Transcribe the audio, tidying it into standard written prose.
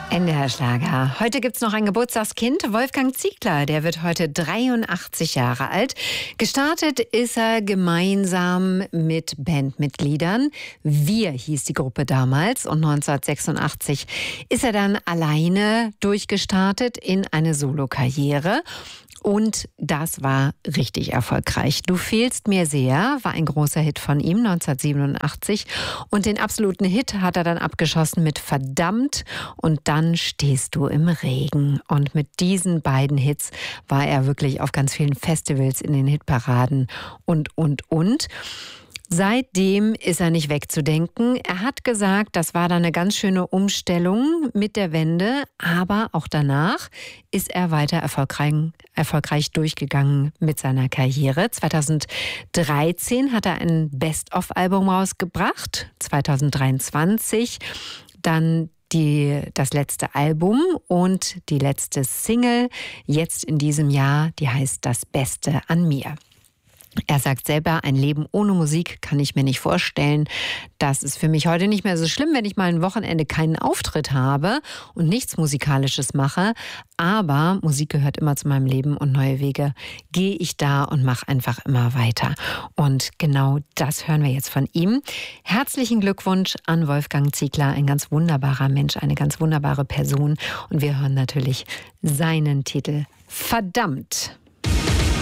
NDR Schlager. Heute gibt's noch ein Geburtstagskind, Wolfgang Ziegler. Der wird heute 83 Jahre alt. Gestartet ist er gemeinsam mit Bandmitgliedern. Wir hieß die Gruppe damals. Und 1986 ist er dann alleine durchgestartet in eine Solokarriere. Und das war richtig erfolgreich. Du fehlst mir sehr war ein großer Hit von ihm 1987. Und den absoluten Hit hat er dann abgeschossen mit Verdammt und Dann stehst du im Regen. Und mit diesen beiden Hits war er wirklich auf ganz vielen Festivals in den Hitparaden und. Seitdem ist er nicht wegzudenken. Er hat gesagt, das war dann eine ganz schöne Umstellung mit der Wende, aber auch danach ist er weiter erfolgreich durchgegangen mit seiner Karriere. 2013 hat er ein Best-of-Album rausgebracht, 2023 dann das letzte Album und die letzte Single jetzt in diesem Jahr, die heißt Das Beste an mir. Er sagt selber, ein Leben ohne Musik kann ich mir nicht vorstellen. Das ist für mich heute nicht mehr so schlimm, wenn ich mal ein Wochenende keinen Auftritt habe und nichts Musikalisches mache. Aber Musik gehört immer zu meinem Leben und neue Wege gehe ich da und mache einfach immer weiter. Und genau das hören wir jetzt von ihm. Herzlichen Glückwunsch an Wolfgang Ziegler, ein ganz wunderbarer Mensch, eine ganz wunderbare Person. Und wir hören natürlich seinen Titel Verdammt.